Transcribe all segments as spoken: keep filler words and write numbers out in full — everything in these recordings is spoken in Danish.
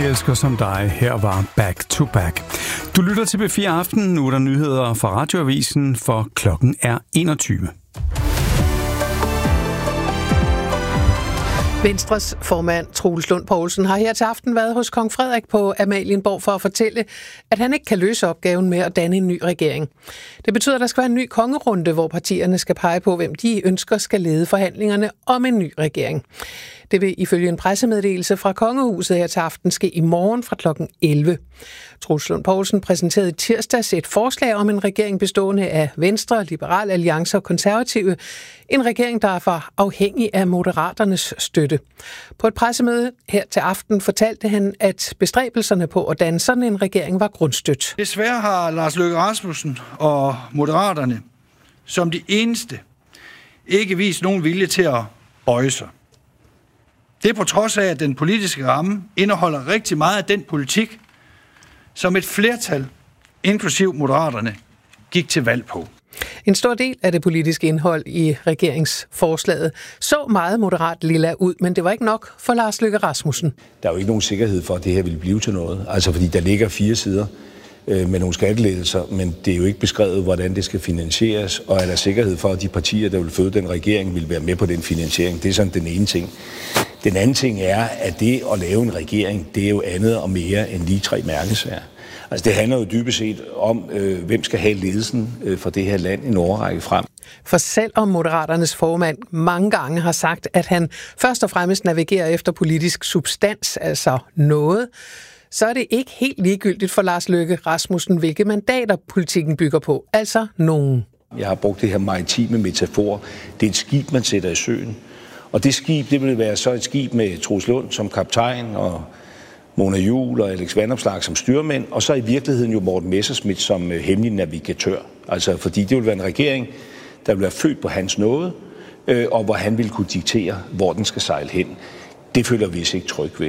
elsker som dig. Her var Back to Back. Du lytter til B fire Aften. Nu er der nyheder fra Radioavisen, for klokken er enogtyve. Venstres formand Troels Lund Poulsen har her til aften været hos kong Frederik på Amalienborg for at fortælle, at han ikke kan løse opgaven med at danne en ny regering. Det betyder, at der skal være en ny kongerunde, hvor partierne skal pege på, hvem de ønsker skal lede forhandlingerne om en ny regering. Det vil ifølge en pressemeddelelse fra kongehuset her til aften ske i morgen fra klokken elleve. Troels Lund Poulsen præsenterede i tirsdags et forslag om en regering bestående af Venstre, Liberal Alliance og Konservative. En regering, der var afhængig af Moderaternes støtte. På et pressemøde her til aften fortalte han, at bestræbelserne på at danne sådan en regering var grundstødt. Desværre har Lars Løkke Rasmussen og Moderaterne som de eneste ikke vist nogen vilje til at bøje sig. Det er på trods af, at den politiske ramme indeholder rigtig meget af den politik, som et flertal, inklusiv Moderaterne, gik til valg på. En stor del af det politiske indhold i regeringsforslaget så meget moderat lilla ud, men det var ikke nok for Lars Løkke Rasmussen. Der er jo ikke nogen sikkerhed for, at det her vil blive til noget. Altså fordi der ligger fire sider øh, med nogle skattelettelser, men det er jo ikke beskrevet, hvordan det skal finansieres, og er der sikkerhed for, at de partier, der vil føde den regering, vil være med på den finansiering. Det er sådan den ene ting. Den anden ting er, at det at lave en regering, det er jo andet og mere end lige tre mærkesager. Altså det handler jo dybest set om, øh, hvem skal have ledelsen øh, for det her land en årrække frem. For selvom Moderaternes formand mange gange har sagt, at han først og fremmest navigerer efter politisk substans, altså noget, så er det ikke helt ligegyldigt for Lars Løkke Rasmussen, hvilke mandater politikken bygger på, altså nogen. Jeg har brugt det her maritime metafor. Det er et skib, man sætter i søen. Og det skib, det vil være så et skib med Troels Lund som kaptajn og Mona Juhl og Alex Vanopslagh som styrmænd, og så i virkeligheden jo Morten Messerschmidt som hemmelig navigatør. Altså fordi det vil være en regering, der vil være født på hans nåde, øh, og hvor han vil kunne diktere, hvor den skal sejle hen. Det føler vi os ikke tryg ved.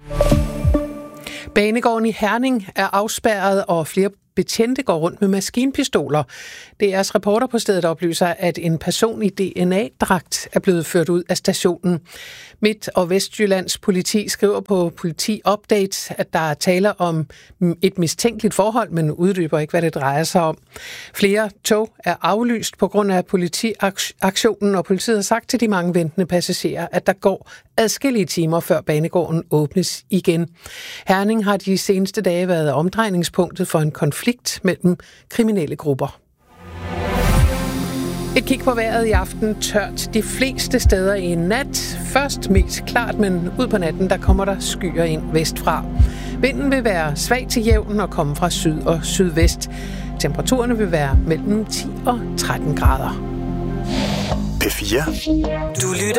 Banegården i Herning er afspærret, og flere betjente går rundt med maskinpistoler. D R's reporter på stedet oplyser, at en person i D N A-dragt er blevet ført ud af stationen. Midt- og Vestjyllands politi skriver på Politi Update, at der er tale om et mistænkeligt forhold, men uddyber ikke, hvad det drejer sig om. Flere tog er aflyst på grund af politiaktionen, og politiet har sagt til de mange ventende passagerer, at der går adskillige timer, før banegården åbnes igen. Herning har de seneste dage været omdrejningspunktet for en konflikt mellem kriminelle grupper. Et kig på vejret i aften. Tørt de fleste steder i nat. Først mest klart, men ud på natten der kommer der skyer ind vestfra. Vinden vil være svag til jævn og komme fra syd og sydvest. Temperaturerne vil være mellem ti og tretten grader. P fire. Du lytter